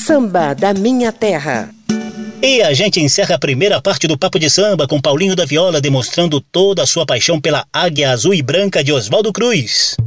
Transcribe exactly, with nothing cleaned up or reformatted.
Samba da Minha Terra. E a gente encerra a primeira parte do Papo de Samba com Paulinho da Viola demonstrando toda a sua paixão pela águia azul e branca de Oswaldo Cruz.